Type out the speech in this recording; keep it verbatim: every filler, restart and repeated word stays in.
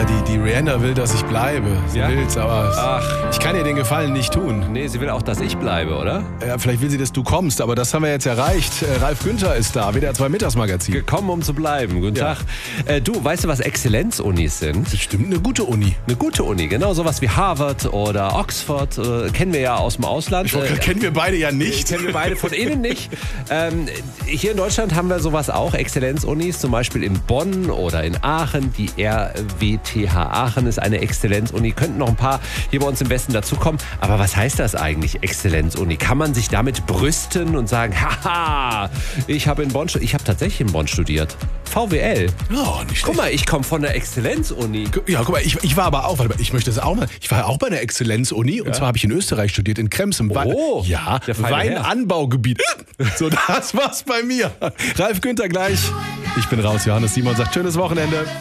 Ja, die, die Rihanna will, dass ich bleibe. Sie Ja? will's, aber Ach. ich kann ihr den Gefallen nicht tun. Nee, sie will auch, dass ich bleibe, oder? Ja, vielleicht will sie, dass du kommst, aber das haben wir jetzt erreicht. Äh, Ralf Günther ist da, W D R zwei Mittagsmagazin. Gekommen, um zu bleiben. Guten Ja. Tag. Äh, du, weißt du, was Exzellenzunis sind? Bestimmt eine gute Uni. Eine gute Uni, genau, sowas wie Harvard oder Oxford, äh, kennen wir ja aus dem Ausland. Ich wollte, Äh, kennen wir beide ja nicht. Kennen wir beide von innen nicht. Ähm, hier in Deutschland haben wir sowas auch, Exzellenzunis, zum Beispiel in Bonn oder in Aachen. Die R W T H Aachen ist eine Exzellenzuni. Könnten noch ein paar hier bei uns im Westen dazukommen. Aber was heißt das eigentlich, Exzellenzuni? Kann man sich damit brüsten und sagen, haha, ich habe in Bonn, stu- ich habe tatsächlich in Bonn studiert. V W L. Oh, nicht Guck schlecht. mal, ich komme von der Exzellenzuni. Ja, guck mal, ich, ich war aber auch, warte mal, ich möchte das auch mal, ich war auch bei einer Exzellenzuni und zwar habe ich in Österreich studiert, in Krems im Wein. Oh, ja, der feine Herr. Weinanbaugebiet. So, das war's bei mir. Ralf Günther gleich. Ich bin raus, Johannes Simon sagt schönes Wochenende.